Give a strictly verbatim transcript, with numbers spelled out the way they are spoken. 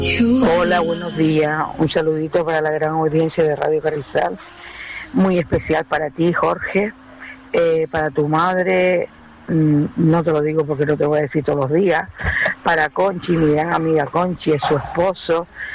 Hola, buenos días. Un saludito para la gran audiencia de Radio Carrizal. Muy especial para ti, Jorge, eh, para tu madre, mmm, no te lo digo porque no te voy a decir todos los días, para Conchi, mi gran amiga Conchi, es su esposo,